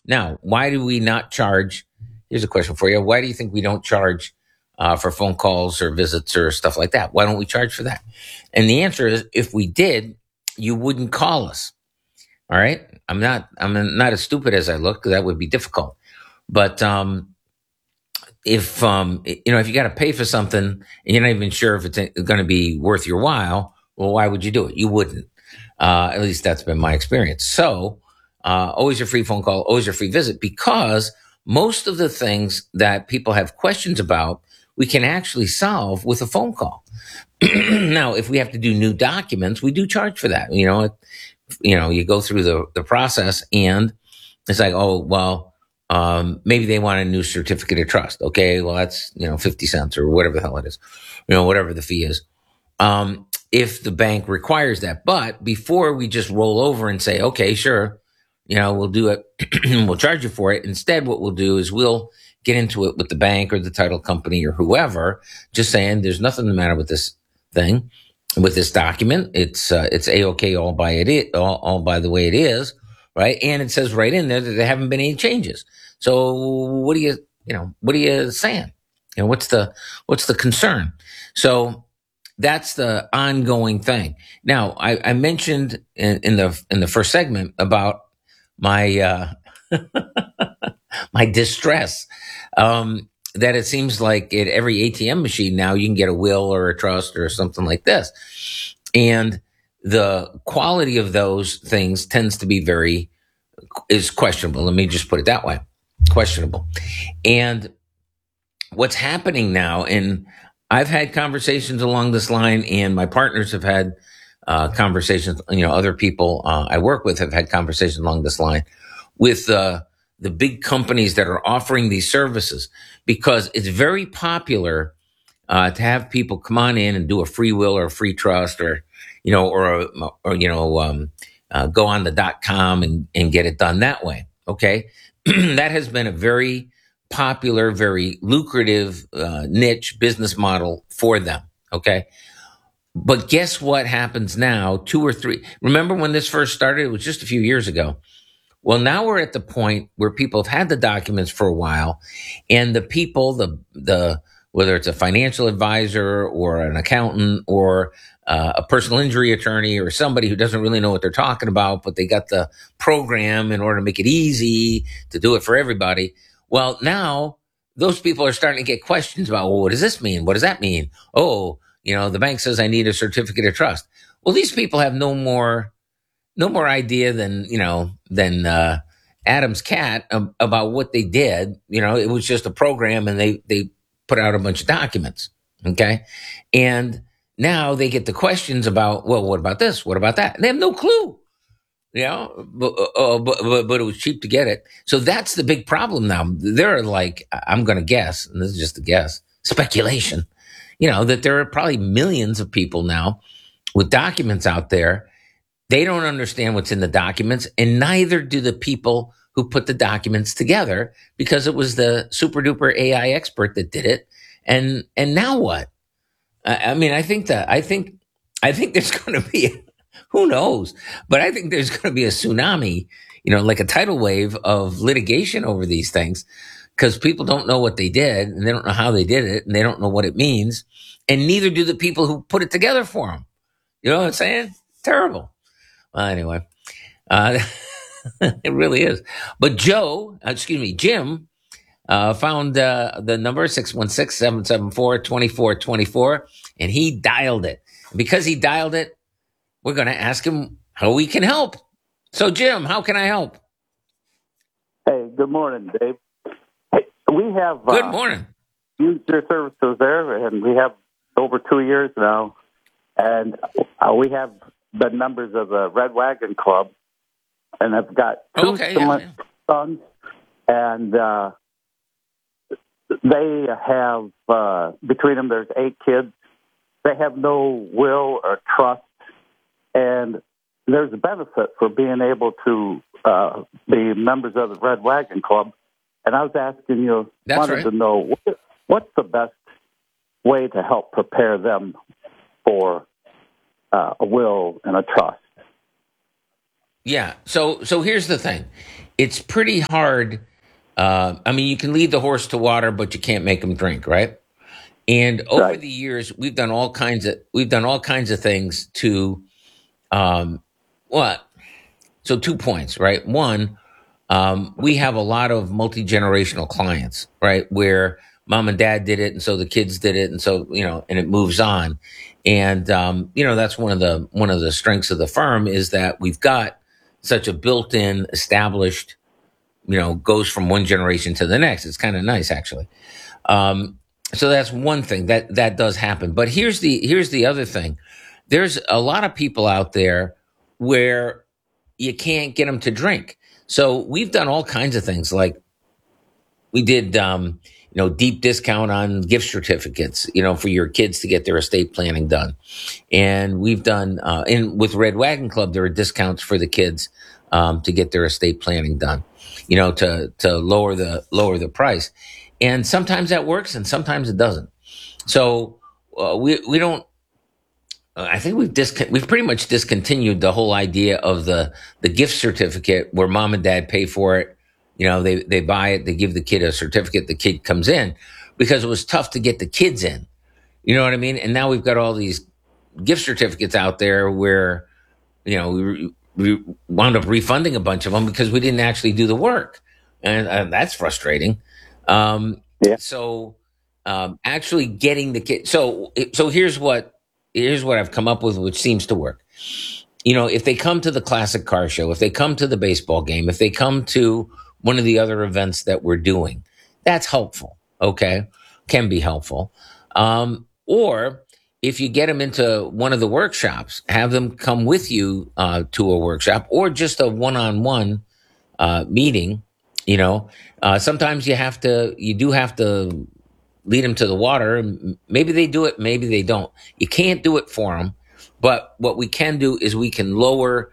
Now, why do we not charge? Here's a question for you. Why do you think we don't charge for phone calls or visits or stuff like that? Why don't we charge for that? And the answer is, if we did, you wouldn't call us. All right. I'm not as stupid as I look. That would be difficult. But if if you got to pay for something and you're not even sure if it's going to be worth your while, well, why would you do it? You wouldn't. At least that's been my experience. So always a free phone call, always a free visit, because most of the things that people have questions about, we can actually solve with a phone call. Now, if we have to do new documents, we do charge for that. You go through the process, and it's like, oh, well, maybe they want a new certificate of trust. Okay, well, that's 50 cents or whatever the hell it is, whatever the fee is. If the bank requires that. But before we just roll over and say, okay, sure, we'll do it, we'll charge you for it. Instead, what we'll do is we'll get into it with the bank or the title company or whoever, just saying there's nothing the matter with this thing, with this document. It's A-OK all by the way it is, right? And it says right in there that there haven't been any changes. So what are you saying? What's the concern? So that's the ongoing thing. Now, I mentioned in the first segment about my my distress. That it seems like at every ATM machine now you can get a will or a trust or something like this, and the quality of those things tends to be is questionable. Let me just put it that way, questionable. And what's happening now, and I've had conversations along this line, and my partners have had conversations. Other people I work with have had conversations along this line with the big companies that are offering these services, because it's very popular to have people come on in and do a free will or a free trust, or go on the .com and get it done that way. Okay, that has been a very popular, very lucrative niche business model for them. Okay. But guess what happens now? 2 or 3. Remember when this first started? It was just a few years ago. Well, now we're at the point where people have had the documents for a while, and the people, the whether it's a financial advisor or an accountant or a personal injury attorney or somebody who doesn't really know what they're talking about, but they got the program in order to make it easy to do it for everybody. Well, now those people are starting to get questions about, well, what does this mean? What does that mean? Oh, the bank says I need a certificate of trust. Well, these people have no more idea than Adam's cat about what they did. It was just a program, and they put out a bunch of documents. Okay. And now they get the questions about, well, what about this? What about that? And they have no clue. But it was cheap to get it. So that's the big problem now. They're like, I'm going to guess, and this is just a guess, speculation, that there are probably millions of people now with documents out there. They don't understand what's in the documents, and neither do the people who put the documents together, because it was the super duper AI expert that did it. And now what? I think there's going to be, who knows, but I think there's going to be a tsunami, like a tidal wave of litigation over these things, because people don't know what they did, and they don't know how they did it, and they don't know what it means, and neither do the people who put it together for them. You know what I'm saying? Terrible. Well, anyway, it really is. But Jim, found the number 616-774-2424, and he dialed it. And because he dialed it, we're going to ask him how we can help. So, Jim, how can I help? Hey, good morning, Dave. Hey, we have good morning. Used your services there, and we have over 2 years now, and we have the members of the Red Wagon Club, and I've got two sons, and they have, between them, there's 8 kids. They have no will or trust, and there's a benefit for being able to be members of the Red Wagon Club. And I was asking you, to know what's the best way to help prepare them for a will and a trust. Yeah. So here's the thing. it's pretty hard. I mean, you can lead the horse to water, but you can't make him drink, right? And over Right. the years, we've done all kinds of things to what? So 2 points, right? One, we have a lot of multi-generational clients, right? Where mom and dad did it, and so the kids did it, and so and it moves on. And that's one of the strengths of the firm is that we've got such a built-in, established, goes from one generation to the next. It's kind of nice, actually. So that's one thing that does happen. But here's the other thing. There's a lot of people out there where you can't get them to drink. So we've done all kinds of things. Like we did, deep discount on gift certificates, for your kids to get their estate planning done. And we've done, with Red Wagon Club, there are discounts for the kids to get their estate planning done, to lower the price. And sometimes that works, and sometimes it doesn't. So we don't. I think we've pretty much discontinued the whole idea of the gift certificate where mom and dad pay for it. They buy it, they give the kid a certificate, the kid comes in, because it was tough to get the kids in. You know what I mean? And now we've got all these gift certificates out there where, we wound up refunding a bunch of them because we didn't actually do the work. And that's frustrating. Yeah. So actually getting the kid. So here's what I've come up with, which seems to work. If they come to the classic car show, if they come to the baseball game, if they come to one of the other events that we're doing, that's helpful. Okay. Can be helpful. Or if you get them into one of the workshops, have them come with you to a workshop or just a one-on-one meeting. Sometimes you do have to lead them to the water. Maybe they do it, maybe they don't. You can't do it for them, but what we can do is we can lower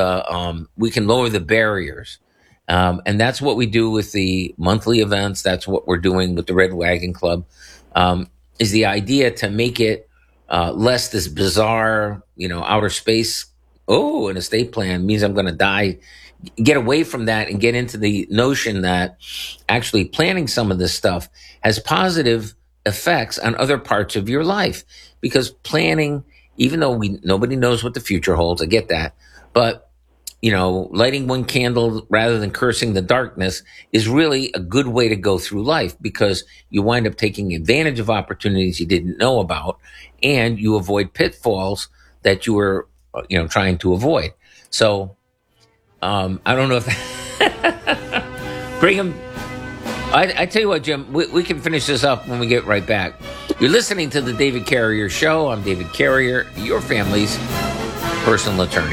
the barriers, and that's what we do with the monthly events. That's what we're doing with the Red Wagon Club. Is the idea to make it less this bizarre, outer space. Oh, an estate plan means I'm going to die. Get away from that and get into the notion that actually planning some of this stuff has positive effects on other parts of your life. Because planning, even though nobody knows what the future holds, I get that. But, lighting one candle rather than cursing the darkness is really a good way to go through life, because you wind up taking advantage of opportunities you didn't know about, and you avoid pitfalls that you were, trying to avoid. So, I don't know if bring him. I tell you what, Jim, we can finish this up when we get right back. You're listening to the David Carrier Show. I'm David Carrier, your family's personal attorney.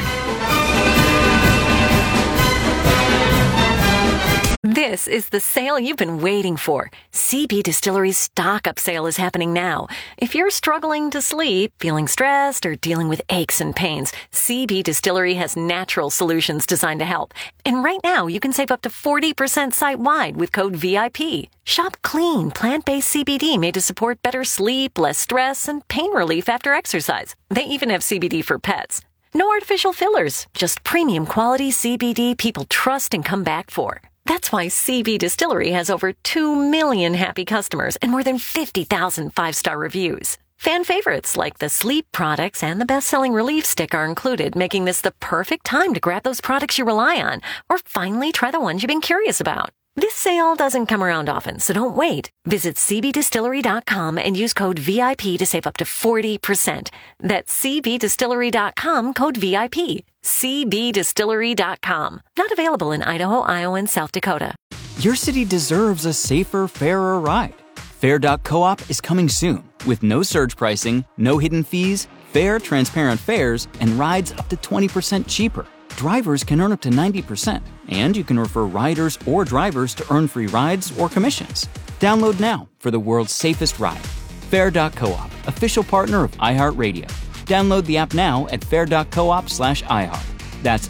This is the sale you've been waiting for. CB Distillery's stock up sale is happening now. If you're struggling to sleep, feeling stressed, or dealing with aches and pains, CB Distillery has natural solutions designed to help. And right now, you can save up to 40% site-wide with code VIP. Shop clean, plant-based CBD made to support better sleep, less stress, and pain relief after exercise. They even have CBD for pets. No artificial fillers, just premium quality CBD people trust and come back for. That's why CB Distillery has over 2 million happy customers and more than 50,000 five-star reviews. Fan favorites like the sleep products and the best-selling relief stick are included, making this the perfect time to grab those products you rely on or finally try the ones you've been curious about. This sale doesn't come around often, so don't wait. Visit cbdistillery.com and use code VIP to save up to 40%. That's cbdistillery.com, code VIP. cbdistillery.com. Not available in Idaho, Iowa, and South Dakota. Your city deserves a safer, fairer ride. Fair.coop is coming soon with no surge pricing, no hidden fees, fair, transparent fares, and rides up to 20% cheaper. Drivers can earn up to 90%, and you can refer riders or drivers to earn free rides or commissions. Download now for the world's safest ride. Fair.coop, official partner of iHeartRadio. Download the app now at fair.coop/iHeart. That's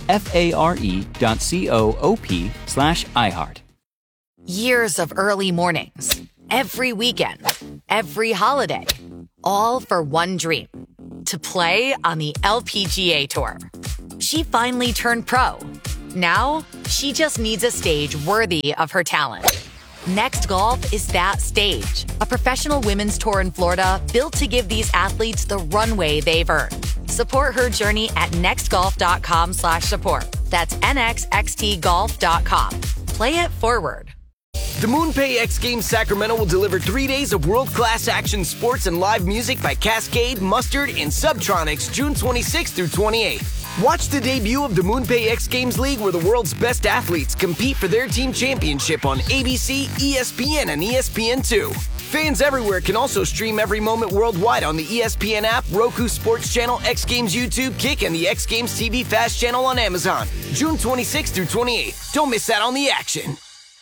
FARE.coop/iHeart. Years of early mornings, every weekend, every holiday, all for one dream: to play on the LPGA Tour. She finally turned pro Now, she just needs a stage worthy of her talent. Next Golf is that stage. A professional women's tour in Florida built to give these athletes the runway they've earned. Support her journey at nextgolf.com/support. That's nxxtgolf.com. Play it forward. The MoonPay X Games Sacramento will deliver 3 days of world-class action sports and live music by Cascade, Mustard, and Subtronics June 26th through 28th. Watch the debut of the MoonPay X Games League where the world's best athletes compete for their team championship on ABC, ESPN, and ESPN2. Fans everywhere can also stream every moment worldwide on the ESPN app, Roku Sports Channel, X Games YouTube, Kick, and the X Games TV Fast Channel on Amazon. June 26th through 28th. Don't miss out on the action.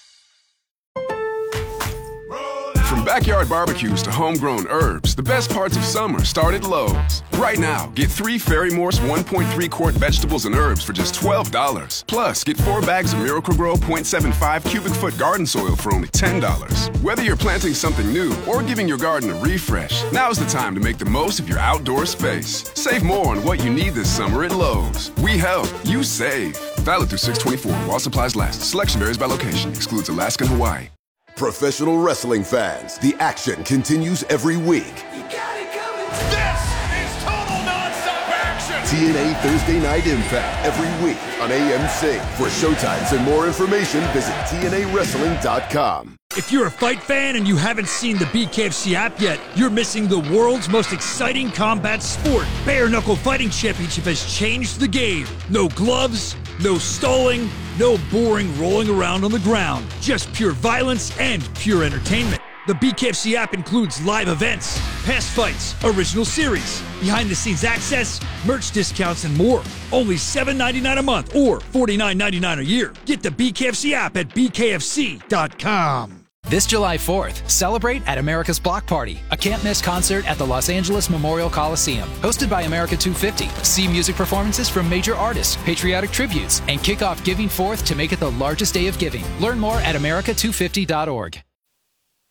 From backyard barbecues to homegrown herbs, the best parts of summer start at Lowe's. Right now, get 3 Ferry Morse 1.3 quart vegetables and herbs for just $12. Plus, get 4 bags of Miracle-Gro 0.75 cubic foot garden soil for only $10. Whether you're planting something new or giving your garden a refresh, now's the time to make the most of your outdoor space. Save more on what you need this summer at Lowe's. We help, you save. Valid through 6/24 while supplies last. Selection varies by location. Excludes Alaska and Hawaii. Professional wrestling fans, the action continues every week. You got it coming. This is total nonstop action. TNA Thursday Night Impact every week on AMC. For showtimes and more information, visit TNAWrestling.com. If you're a fight fan and you haven't seen the BKFC app yet, you're missing the world's most exciting combat sport. Bare Knuckle Fighting Championship has changed the game. No gloves, no stalling, no boring rolling around on the ground. Just pure violence and pure entertainment. The BKFC app includes live events, past fights, original series, behind-the-scenes access, merch discounts, and more. Only $7.99 a month or $49.99 a year. Get the BKFC app at bkfc.com. This July 4th, celebrate at America's Block Party, a can't-miss concert at the Los Angeles Memorial Coliseum. Hosted by America 250. See music performances from major artists, patriotic tributes, and kick off Giving Forth to make it the largest day of giving. Learn more at america250.org.